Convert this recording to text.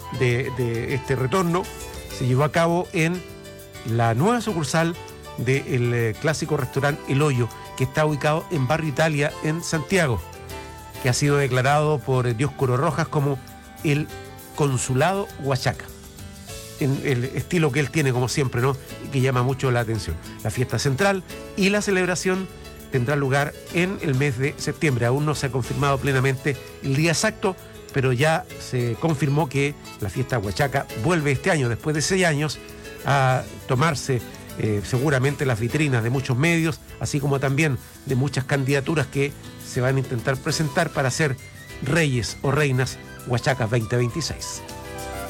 de este retorno se llevó a cabo en la nueva sucursal del clásico restaurante El Hoyo, que está ubicado en Barrio Italia, en Santiago, que ha sido declarado por Dioscoro Rojas como el Consulado Huachaca, en el estilo que él tiene, como siempre, ¿no? Y que llama mucho la atención. La fiesta central y la celebración tendrá lugar en el mes de septiembre. Aún no se ha confirmado plenamente el día exacto, pero ya se confirmó que la fiesta Huachaca vuelve este año, después de 6 años, a tomarse seguramente las vitrinas de muchos medios, así como también de muchas candidaturas que se van a intentar presentar para ser reyes o reinas Huachacas 2026.